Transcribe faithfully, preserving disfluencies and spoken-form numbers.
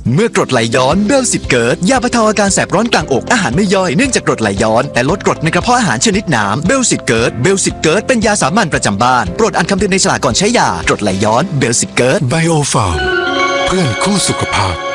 เมื่อกรดไหลย้อนเบลสิบเกิดยาบรรเทาอาการแสบร้อนกลางอกอาหารไม่ย่อยเนื่องจากกรดไหลย้อนและลดกรดในกระเพาะอาหารชนิดน้ำเบลสิบเกิดเบลสิบเกิดเป็นยาสามัญประจำบ้านโปรดอ่านคำเตือนในฉลากก่อนใช้ยากรดไหลย้อนเบลสิบเกิดไบโอฟาร์มเพื่อนคู่สุขภาพ